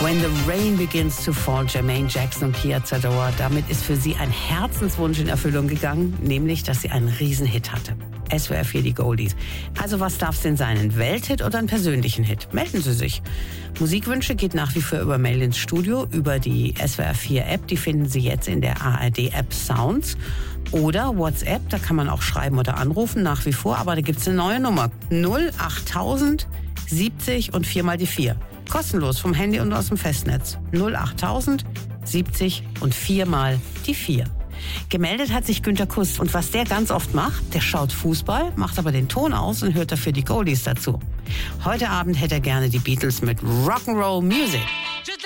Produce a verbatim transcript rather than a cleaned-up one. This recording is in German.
When the Rain Begins to Fall, Jermaine Jackson und Pia Zadora. Damit ist für sie ein Herzenswunsch in Erfüllung gegangen, nämlich, dass sie einen Riesenhit hatte. S W R vier, die Goldies. Also was darf es denn sein, ein Welthit oder einen persönlichen Hit? Melden Sie sich. Musikwünsche geht nach wie vor über Mail ins Studio, über die S W R vier App. Die finden Sie jetzt in der A R D-App Sounds. Oder WhatsApp, da kann man auch schreiben oder anrufen, nach wie vor. Aber da gibt es eine neue Nummer. null achttausend siebzig und viermal die vier. Kostenlos vom Handy und aus dem Festnetz. null achttausend siebzig und viermal die vier. Gemeldet hat sich Günter Kuss. Und was der ganz oft macht, der schaut Fußball, macht aber den Ton aus und hört dafür die Goldies dazu. Heute Abend hätte er gerne die Beatles mit Rock'n'Roll Music.